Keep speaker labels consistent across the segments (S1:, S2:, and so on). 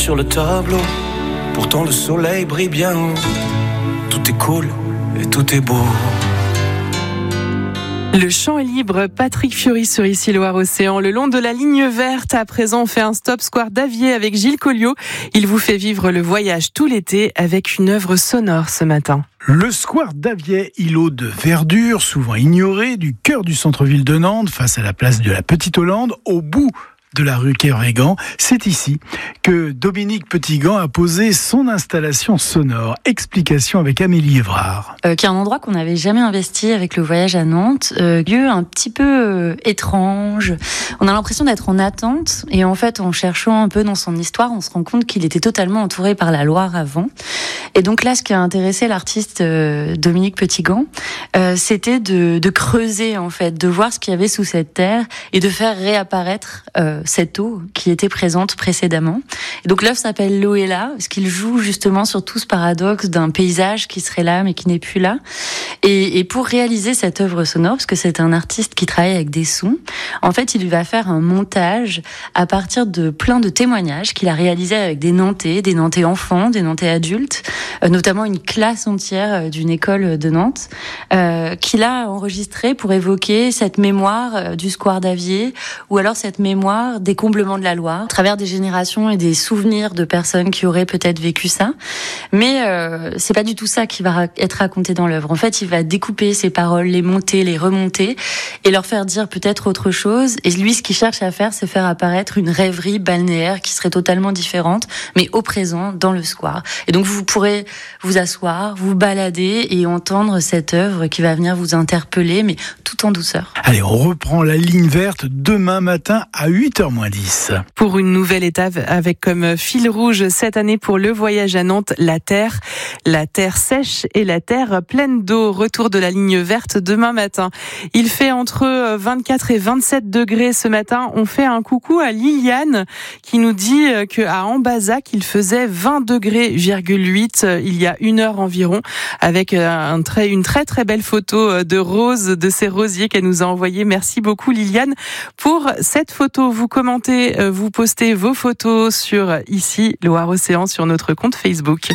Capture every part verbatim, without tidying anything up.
S1: sur le tableau. Pourtant le soleil brille bien haut. Tout est cool et tout est beau.
S2: Le champ est libre, Patrick Fiori sur Ici Loire-Océan. Le long de la ligne verte, à présent, on fait un stop square d'Avier avec Gilles Colliot. Il vous fait vivre le voyage tout l'été avec une œuvre sonore ce matin.
S3: Le square d'Avier, îlot de verdure, souvent ignoré, du cœur du centre-ville de Nantes, face à la place de la Petite Hollande, au bout de la rue Kervégan. C'est ici que Dominique Petitgand a posé son installation sonore. Explication avec Amélie Evrard.
S4: Euh, qui est un endroit qu'on n'avait jamais investi avec le voyage à Nantes. Euh, lieu un petit peu euh, étrange. On a l'impression d'être en attente. Et en fait, en cherchant un peu dans son histoire, on se rend compte qu'il était totalement entouré par la Loire avant. Et donc là, ce qui a intéressé l'artiste euh, Dominique Petitgand, euh, c'était de, de creuser, en fait, de voir ce qu'il y avait sous cette terre et de faire réapparaître euh, cette eau qui était présente précédemment. Et donc l'œuvre s'appelle L'eau est là, parce qu'il joue justement sur tout ce paradoxe d'un paysage qui serait là mais qui n'est plus là. Et, et pour réaliser cette œuvre sonore, parce que c'est un artiste qui travaille avec des sons, en fait il va faire un montage à partir de plein de témoignages qu'il a réalisés avec des Nantais, des Nantais enfants, des Nantais adultes, euh, notamment une classe entière d'une école de Nantes, euh, qu'il a enregistré pour évoquer cette mémoire du square d'Avier, ou alors cette mémoire des comblements de la Loire, à travers des générations et des souvenirs de personnes qui auraient peut-être vécu ça. Mais euh, c'est pas du tout ça qui va être raconté dans l'œuvre. En fait, il va découper ces paroles, les monter, les remonter, et leur faire dire peut-être autre chose. Et lui, ce qu'il cherche à faire, c'est faire apparaître une rêverie balnéaire qui serait totalement différente, mais au présent, dans le square. Et donc, vous pourrez vous asseoir, vous balader et entendre cette œuvre qui va venir vous interpeller, mais tout en douceur.
S3: Allez, on reprend la ligne verte demain matin à huit heures moins dix.
S2: Pour une nouvelle étape avec comme fil rouge cette année pour le voyage à Nantes, la terre. La terre sèche et la terre pleine d'eau. Retour de la ligne verte demain matin. Il fait entre vingt-quatre et vingt-sept degrés ce matin. On fait un coucou à Liliane qui nous dit qu'à Ambazac, il faisait vingt degrés virgule huit il y a une heure environ, avec un très, une très très belle photo de Rose, de ces rosiers qu'elle nous a envoyé. Merci beaucoup Liliane pour cette photo. Vous commentez, vous postez vos photos sur Ici Loire-Océan sur notre compte Facebook.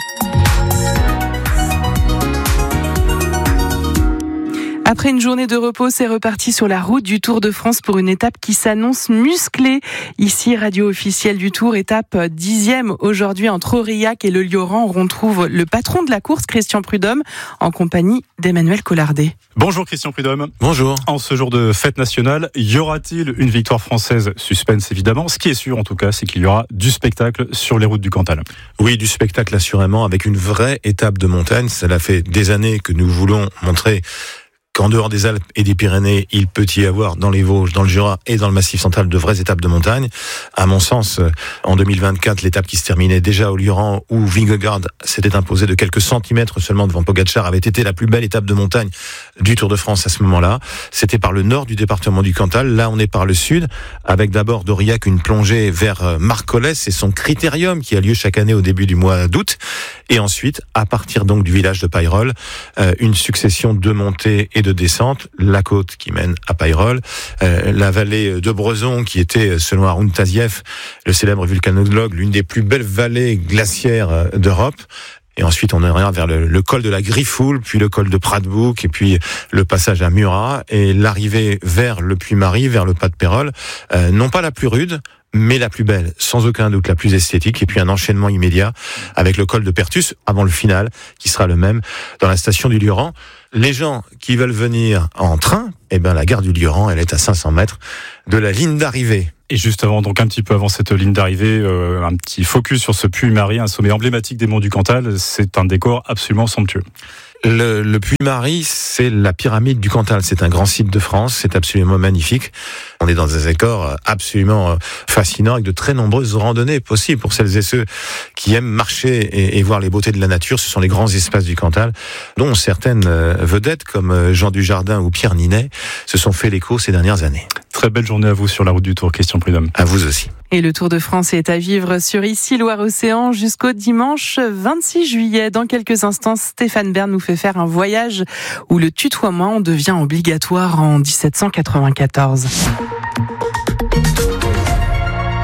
S2: Après une journée de repos, c'est reparti sur la route du Tour de France pour une étape qui s'annonce musclée. Ici, radio officielle du Tour, étape dixième aujourd'hui entre Aurillac et le Lioran. On retrouve le patron de la course, Christian Prudhomme, en compagnie d'Emmanuel Collardet.
S5: Bonjour Christian Prudhomme.
S6: Bonjour.
S5: En ce jour de fête nationale, y aura-t-il une victoire française? Suspense évidemment. Ce qui est sûr en tout cas, c'est qu'il y aura du spectacle sur les routes du Cantal.
S6: Oui, du spectacle assurément, avec une vraie étape de montagne. Cela fait des années que nous voulons montrer qu'en dehors des Alpes et des Pyrénées, il peut y avoir dans les Vosges, dans le Jura et dans le Massif central de vraies étapes de montagne. À mon sens, en deux mille vingt-quatre, l'étape qui se terminait déjà au Lioran, où Vingegaard s'était imposé de quelques centimètres seulement devant Pogacar, avait été la plus belle étape de montagne du Tour de France à ce moment-là. C'était par le nord du département du Cantal. Là, on est par le sud, avec d'abord d'Aurillac une plongée vers Marcollès et son critérium qui a lieu chaque année au début du mois d'août. Et ensuite, à partir donc du village de Payrolles, euh, une succession de montées et de descentes, la côte qui mène à Payrolles, euh, la vallée de Brezon qui était, selon Haroun Tazieff, le célèbre vulcanologue, l'une des plus belles vallées glaciaires d'Europe. Et ensuite, on ira vers le, le col de la Griffoul, puis le col de Pradbouc, et puis le passage à Murat, et l'arrivée vers le Puy-Marie, vers le pas de Pérols, euh, non pas la plus rude, mais la plus belle, sans aucun doute la plus esthétique, et puis un enchaînement immédiat avec le col de Pertus, avant le final, qui sera le même dans la station du Lioran. Les gens qui veulent venir en train, eh ben la gare du Lioran, elle est à cinq cents mètres de la ligne d'arrivée.
S5: Et juste avant, donc un petit peu avant cette ligne d'arrivée, euh, un petit focus sur ce Puy-Marie, un sommet emblématique des monts du Cantal. C'est un décor absolument somptueux.
S6: Le, le Puy-Marie, c'est la pyramide du Cantal. C'est un grand site de France. C'est absolument magnifique. On est dans des décors absolument fascinants avec de très nombreuses randonnées possibles pour celles et ceux qui aiment marcher et, et voir les beautés de la nature. Ce sont les grands espaces du Cantal, dont certaines vedettes comme Jean Dujardin ou Pierre Ninet se sont fait l'écho ces dernières années.
S5: Très belle journée à vous sur la route du Tour, Christian Prudhomme.
S6: À vous aussi.
S2: Et le Tour de France est à vivre sur Ici Loire-Océan jusqu'au dimanche vingt-six juillet. Dans quelques instants, Stéphane Bern nous fait faire un voyage où le tutoiement devient obligatoire en dix-sept cent quatre-vingt-quatorze.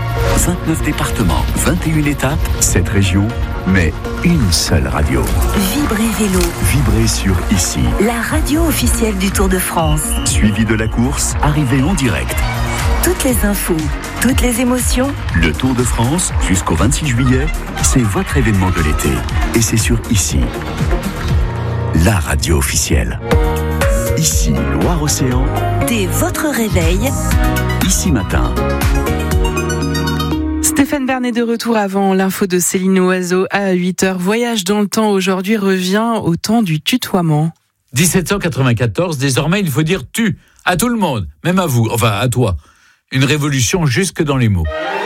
S7: vingt-neuf départements, vingt et une étapes, sept régions, mais une seule radio.
S8: Vibrez Vélo.
S7: Vibrez sur Ici.
S8: La radio officielle du Tour de France.
S7: Suivi de la course, arrivée en direct.
S8: Toutes les infos, toutes les émotions.
S7: Le Tour de France, jusqu'au vingt-six juillet, c'est votre événement de l'été. Et c'est sur Ici. La radio officielle. Ici, Loire-Océan.
S8: Dès votre réveil.
S7: Ici matin.
S2: Stéphane Bern est de retour avant l'info de Céline Oiseau à huit heures. Voyage dans le temps aujourd'hui revient au temps du tutoiement.
S9: dix-sept cent quatre-vingt-quatorze, désormais il faut dire tu à tout le monde, même à vous, enfin à toi. Une révolution jusque dans les mots.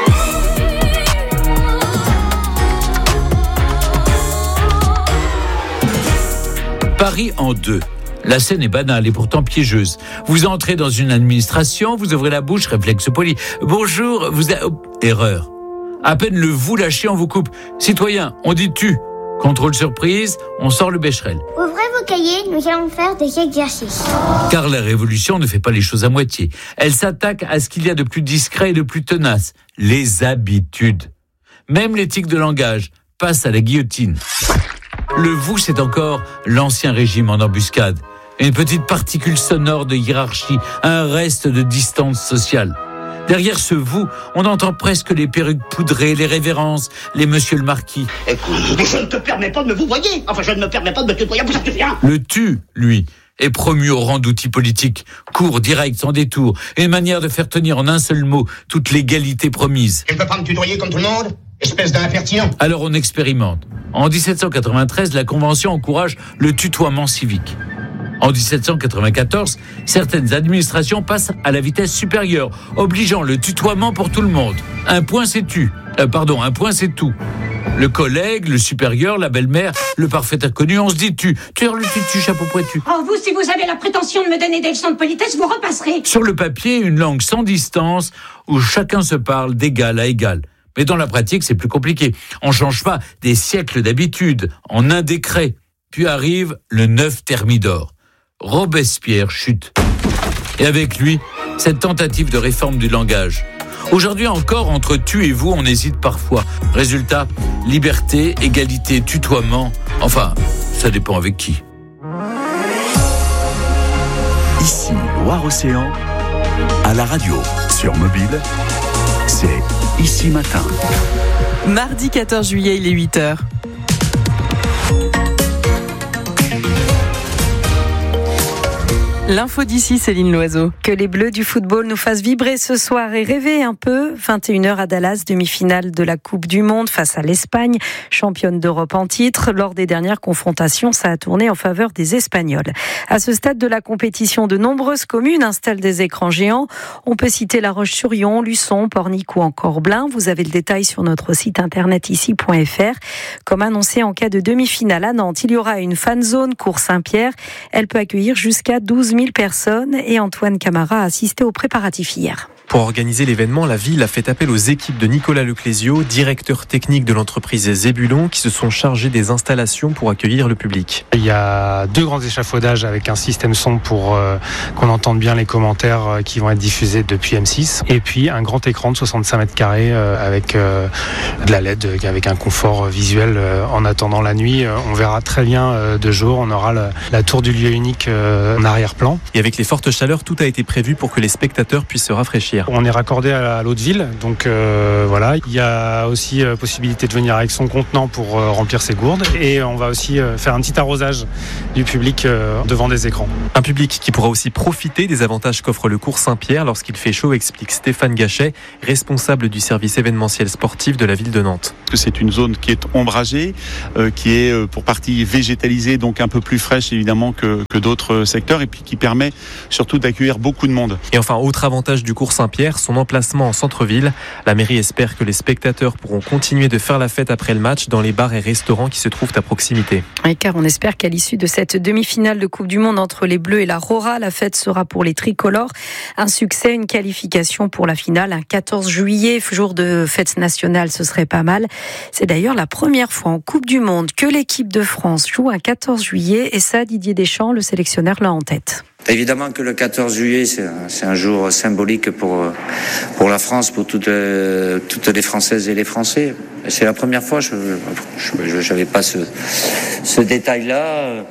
S9: Paris en deux. La scène est banale et pourtant piégeuse. Vous entrez dans une administration, vous ouvrez la bouche, réflexe poli. Bonjour, vous êtes... Oh, erreur. À peine le vous lâchez, on vous coupe. Citoyen, on dit tu. Contrôle surprise, on sort le bécherel.
S10: Ouvrez vos cahiers, nous allons faire des exercices.
S9: Car la révolution ne fait pas les choses à moitié. Elle s'attaque à ce qu'il y a de plus discret et de plus tenace. Les habitudes. Même l'éthique de langage passe à la guillotine. Le vous, c'est encore l'ancien régime en embuscade. Une petite particule sonore de hiérarchie, un reste de distance sociale. Derrière ce vous, on entend presque les perruques poudrées, les révérences, les monsieur le marquis.
S11: Écoute, je ne te permets pas de me vous voyer. Enfin, je ne me permets pas de me tutoyer, vous êtes rien.
S9: Le tu, lui, est promu au rang d'outil politique. Court, direct, sans détour. Une manière de faire tenir en un seul mot toute l'égalité promise.
S11: Tu ne peux pas me tutoyer comme tout le monde ? Espèce d'impertinent.
S9: Alors on expérimente. En dix-sept cent quatre-vingt-treize, la Convention encourage le tutoiement civique. En dix-sept cent quatre-vingt-quatorze, certaines administrations passent à la vitesse supérieure, obligeant le tutoiement pour tout le monde. Un point c'est tu. Euh, pardon, un point c'est tout. Le collègue, le supérieur, la belle-mère, le parfait inconnu, on se dit tu. Tu es le tutu, chapeau pointu.
S10: Oh, vous, si vous avez la prétention de me donner des leçons de politesse, vous repasserez.
S9: Sur le papier, une langue sans distance, où chacun se parle d'égal à égal. Mais dans la pratique, c'est plus compliqué. On ne change pas des siècles d'habitude en un décret. Puis arrive le neuf Thermidor. Robespierre chute. Et avec lui, cette tentative de réforme du langage. Aujourd'hui encore, entre tu et vous, on hésite parfois. Résultat, liberté, égalité, tutoiement. Enfin, ça dépend avec qui.
S7: Ici, Loire-Océan, à la radio, sur mobile, c'est Ici Matin.
S2: Mardi quatorze juillet, il est huit heures. L'info d'ici, Céline Loiseau.
S12: Que les Bleus du football nous fassent vibrer ce soir et rêver un peu. vingt et une heures à Dallas, demi-finale de la Coupe du Monde face à l'Espagne, championne d'Europe en titre. Lors des dernières confrontations, ça a tourné en faveur des Espagnols. À ce stade de la compétition, de nombreuses communes installent des écrans géants. On peut citer La Roche-sur-Yon, Luçon, Pornic ou encore Blain. Vous avez le détail sur notre site internet ici point f r. Comme annoncé en cas de demi-finale à Nantes, il y aura une fan zone cours Saint-Pierre. Elle peut accueillir jusqu'à douze mille personnes et Antoine Camara a assisté aux préparatifs hier.
S13: Pour organiser l'événement, la ville a fait appel aux équipes de Nicolas Leclésio, directeur technique de l'entreprise Zébulon, qui se sont chargés des installations pour accueillir le public.
S14: Il y a deux grands échafaudages avec un système son pour euh, qu'on entende bien les commentaires euh, qui vont être diffusés depuis M six. Et puis un grand écran de soixante-cinq mètres carrés euh, avec euh, de la L E D, avec un confort visuel euh, en attendant la nuit. Euh, on verra très bien euh, de jour. On aura la, la tour du lieu unique euh, en arrière-plan.
S13: Et avec les fortes chaleurs, tout a été prévu pour que les spectateurs puissent se rafraîchir.
S14: On est raccordé à l'eau de ville, donc euh, voilà. Il y a aussi euh, possibilité de venir avec son contenant pour euh, remplir ses gourdes, et on va aussi euh, faire un petit arrosage du public euh, devant des écrans.
S13: Un public qui pourra aussi profiter des avantages qu'offre le cours Saint-Pierre lorsqu'il fait chaud, explique Stéphane Gachet, responsable du service événementiel sportif de la ville de Nantes.
S15: C'est une zone qui est ombragée, euh, qui est euh, pour partie végétalisée, donc un peu plus fraîche évidemment que, que d'autres secteurs, et puis qui permet surtout d'accueillir beaucoup de monde.
S13: Et enfin, autre avantage du cours Saint-Pierre, son emplacement en centre-ville. La mairie espère que les spectateurs pourront continuer de faire la fête après le match dans les bars et restaurants qui se trouvent à proximité.
S12: Et car on espère qu'à l'issue de cette demi-finale de Coupe du Monde entre les Bleus et la Rora, la fête sera pour les tricolores un succès, une qualification pour la finale un quatorze juillet, jour de fête nationale, ce serait pas mal. C'est d'ailleurs la première fois en Coupe du Monde que l'équipe de France joue un quatorze juillet, et ça, Didier Deschamps, le sélectionneur, l'a en tête.
S16: Évidemment que le quatorze juillet, c'est un, c'est un jour symbolique pour, pour la France, pour toutes, euh, toutes les Françaises et les Français. C'est la première fois, je n'avais pas ce, ce détail-là.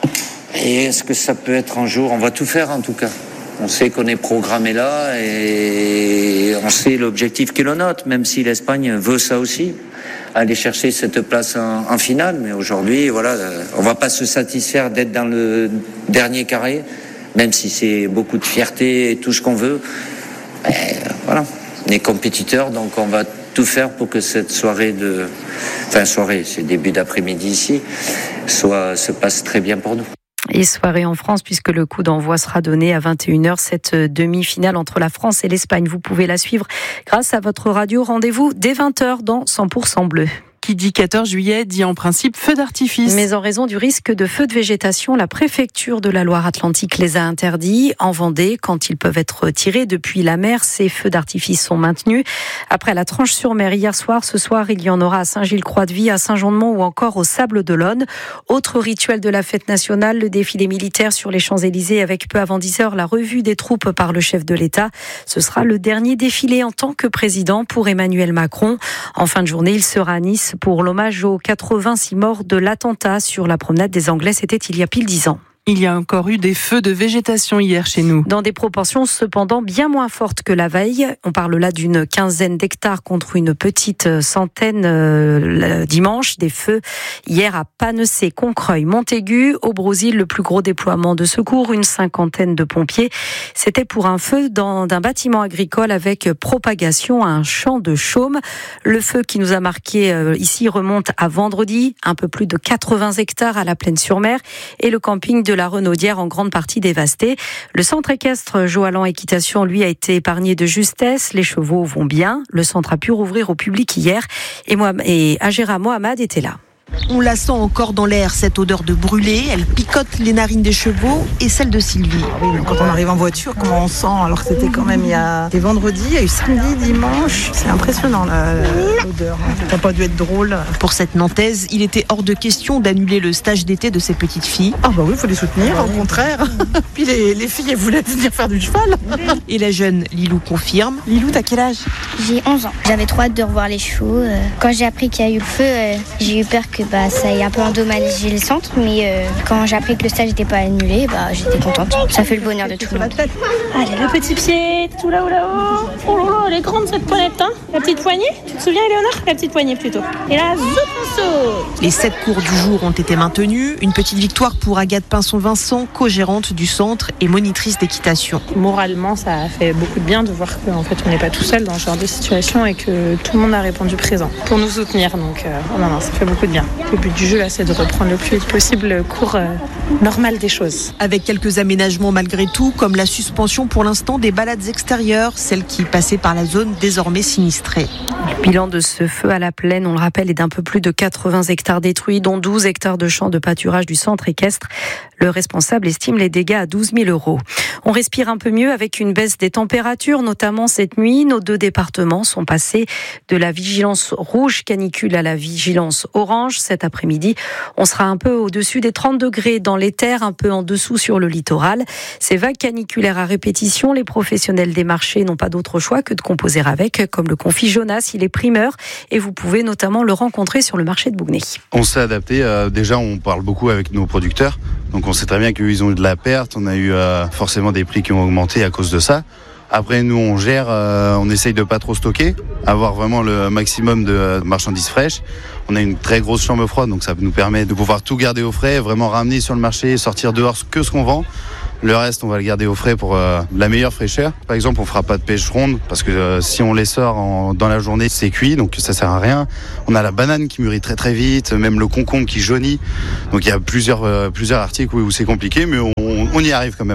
S16: Et est-ce que ça peut être un jour ? On va tout faire en tout cas. On sait qu'on est programmé là et on sait l'objectif qui est le nôtre, même si l'Espagne veut ça aussi, aller chercher cette place en, en finale. Mais aujourd'hui, voilà, on va pas se satisfaire d'être dans le dernier carré, même si c'est beaucoup de fierté et tout ce qu'on veut. Et voilà, on est compétiteurs, donc on va tout faire pour que cette soirée de, enfin soirée, c'est début d'après-midi ici, soit se passe très bien pour nous.
S12: Et soirée en France, puisque le coup d'envoi sera donné à vingt et une heures, cette demi-finale entre la France et l'Espagne. Vous pouvez la suivre grâce à votre radio. Rendez-vous dès vingt heures dans cent pour cent bleu.
S2: Qui dit quatorze juillet dit en principe feu d'artifice.
S12: Mais en raison du risque de feu de végétation, la préfecture de la Loire-Atlantique les a interdits. En Vendée, quand ils peuvent être tirés depuis la mer, ces feux d'artifice sont maintenus. Après la Tranche-sur-Mer hier soir, ce soir, il y en aura à Saint-Gilles-Croix-de-Vie, à Saint-Jean-de-Mont ou encore au Sable-d'Olonne. Autre rituel de la fête nationale, le défilé militaire sur les Champs-Élysées avec peu avant dix heures la revue des troupes par le chef de l'État. Ce sera le dernier défilé en tant que président pour Emmanuel Macron. En fin de journée, il sera à Nice pour l'hommage aux quatre-vingt-six morts de l'attentat sur la promenade des Anglais. C'était il y a pile dix ans.
S2: Il y a encore eu des feux de végétation hier chez nous.
S12: Dans des proportions cependant bien moins fortes que la veille. On parle là d'une quinzaine d'hectares contre une petite centaine euh, dimanche. Des feux hier à Panecé, Concreuil, Montaigu. Au Brésil, le plus gros déploiement de secours, une cinquantaine de pompiers. C'était pour un feu dans d'un bâtiment agricole avec propagation à un champ de chaume. Le feu qui nous a marqué euh, ici remonte à vendredi. Un peu plus de quatre-vingts hectares à la Plaine-sur-Mer. Et le camping de la Renaudière en grande partie dévasté. Le centre équestre Joalan Équitation, lui, a été épargné de justesse. Les chevaux vont bien. Le centre a pu rouvrir au public hier. Et, moi, et Agera Mohamed était là.
S17: On la sent encore dans l'air, cette odeur de brûlé. Elle picote les narines des chevaux et celles de Sylvie.
S18: Oui, quand on arrive en voiture, comment on sent, alors que c'était quand même il y a des vendredis, il y a eu samedi, dimanche. C'est impressionnant là, l'odeur. Ça n'a pas dû être drôle.
S17: Pour cette Nantaise, il était hors de question d'annuler le stage d'été de ses petites filles.
S18: Ah bah oui, il faut les soutenir, ah, au contraire. Puis les, les filles, elles voulaient venir faire du cheval.
S17: Et la jeune Lilou confirme.
S18: Lilou, t'as quel âge?
S19: J'ai onze ans. J'avais trop hâte de revoir les chevaux. Quand j'ai appris qu'il y a eu le feu, j'ai eu peur que bah, ça ait un peu endommagé le centre, mais euh, quand j'ai appris que le stage n'était pas annulé, bah, j'étais contente. Ça fait le bonheur de tout le monde.
S20: Allez, le petit pied, tout là-haut, là-haut. Oh là là, elle est grande cette poignette, hein. La petite poignée, tu te souviens, Éléonore? La petite poignée plutôt. Et là, zoup, on saute.
S17: Les sept cours du jour ont été maintenus. Une petite victoire pour Agathe Pinson-Vincent, co-gérante du centre et monitrice d'équitation.
S20: Moralement, ça a fait beaucoup de bien de voir qu'en fait, on n'est pas tout seul dans ce genre de situation et que tout le monde a répondu présent pour nous soutenir. Donc, euh, non, non, ça fait beaucoup de bien. Le but du jeu, là, c'est de reprendre le plus vite possible le cours euh, normal des choses.
S17: Avec quelques aménagements malgré tout, comme la suspension pour l'instant des balades extérieures, celles qui passaient par la zone désormais sinistrée.
S12: Le bilan de ce feu à la Plaine, on le rappelle, est d'un peu plus de quatre-vingts hectares détruits, dont douze hectares de champs de pâturage du centre équestre. Le responsable estime les dégâts à douze mille euros. On respire un peu mieux avec une baisse des températures, notamment cette nuit. Nos deux départements sont passés de la vigilance rouge canicule à la vigilance orange. Cet après-midi, on sera un peu au-dessus des trente degrés dans les terres, un peu en dessous sur le littoral. Ces vagues caniculaires à répétition, les professionnels des marchés n'ont pas d'autre choix que de composer avec, comme le confie Jonas, il est primeur et vous pouvez notamment le rencontrer sur le marché de Bougnay.
S21: On s'est adapté, euh, déjà on parle beaucoup avec nos producteurs, donc on sait très bien qu'ils ont eu de la perte, on a eu euh, forcément des prix qui ont augmenté à cause de ça. Après, nous, on gère, euh, on essaye de pas trop stocker, avoir vraiment le maximum de marchandises fraîches. On a une très grosse chambre froide, donc ça nous permet de pouvoir tout garder au frais, vraiment ramener sur le marché, sortir dehors que ce qu'on vend. Le reste, on va le garder au frais pour euh, la meilleure fraîcheur. Par exemple, on fera pas de pêche ronde parce que euh, si on les sort en, dans la journée, c'est cuit, donc ça sert à rien. On a la banane qui mûrit très très vite, même le concombre qui jaunit. Donc il y a plusieurs, euh, plusieurs articles où c'est compliqué, mais on, on y arrive quand même.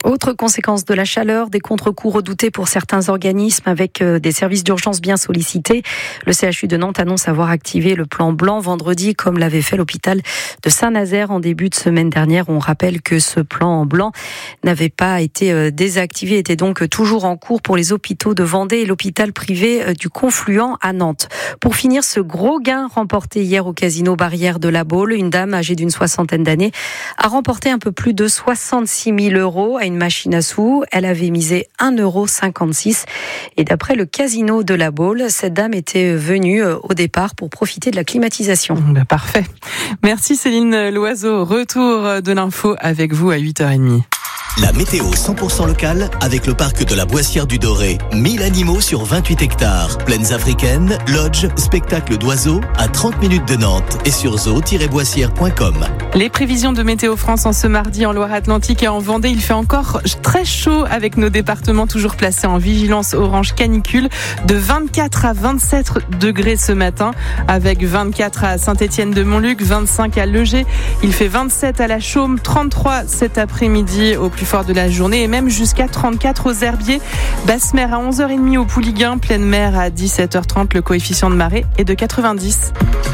S12: Autre conséquence de la chaleur, des contre-coups redoutés pour certains organismes avec des services d'urgence bien sollicités. Le C H U de Nantes annonce avoir activé le plan blanc vendredi, comme l'avait fait l'hôpital de Saint-Nazaire en début de semaine dernière. On rappelle que ce plan blanc n'avait pas été désactivé, était donc toujours en cours pour les hôpitaux de Vendée et l'hôpital privé du Confluent à Nantes. Pour finir, ce gros gain remporté hier au casino Barrière de la Baule, une dame âgée d'une soixantaine d'années a remporté un peu plus de soixante-six mille euros à une machine à sous. Elle avait misé un euro cinquante-six. Et d'après le casino de la Baule, cette dame était venue au départ pour profiter de la climatisation.
S2: Ben parfait. Merci Céline Loiseau. Retour de l'info avec vous à huit heures trente.
S1: La météo cent pour cent locale avec le parc de la Boissière du Doré. mille animaux sur vingt-huit hectares. Plaines africaines, lodge, spectacle d'oiseaux à trente minutes de Nantes et sur zoo tiret boissière point com.
S2: Les prévisions de Météo France en ce mardi en Loire-Atlantique et en Vendée. Il fait encore très chaud avec nos départements toujours placés en vigilance orange canicule de vingt-quatre à vingt-sept degrés ce matin avec vingt-quatre à Saint-Étienne-de-Montluc, vingt-cinq à Legé. Il fait vingt-sept à la Chaume, trente-trois cet après-midi au plus fort de la journée et même jusqu'à trente-quatre aux Herbiers. Basse mer à onze heures trente au Pouliguen, pleine mer à dix-sept heures trente. Le coefficient de marée est de quatre-vingt-dix.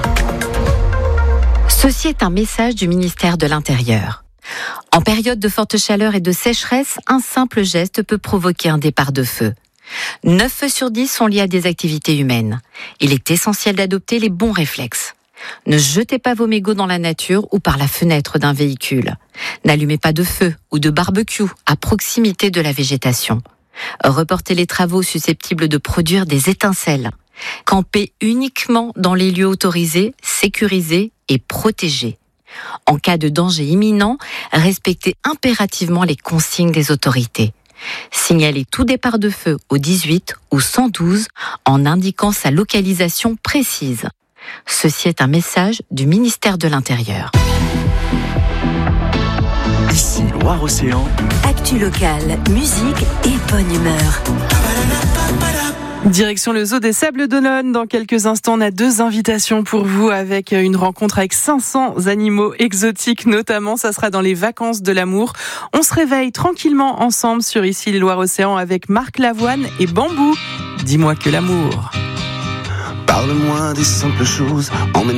S22: Ceci est un message du ministère de l'Intérieur. En période de forte chaleur et de sécheresse, un simple geste peut provoquer un départ de feu. neuf feux sur dix sont liés à des activités humaines. Il est essentiel d'adopter les bons réflexes. Ne jetez pas vos mégots dans la nature ou par la fenêtre d'un véhicule. N'allumez pas de feu ou de barbecue à proximité de la végétation. Reportez les travaux susceptibles de produire des étincelles. Campez uniquement dans les lieux autorisés, sécurisés et protégés. En cas de danger imminent, respectez impérativement les consignes des autorités. Signalez tout départ de feu au dix-huit ou cent douze en indiquant sa localisation précise. Ceci est un message du ministère de l'Intérieur.
S7: Ici Loire-Océan.
S8: Actu locale, musique et bonne humeur.
S2: Direction le zoo des Sables d'Olonne. Dans quelques instants, on a deux invitations pour vous avec une rencontre avec cinq cents animaux exotiques notamment. Ça sera dans les vacances de l'amour. On se réveille tranquillement ensemble sur Ici les Loire-Océan avec Marc Lavoine et Bambou. Dis-moi que l'amour.
S23: Parle-moi des simples choses, emmène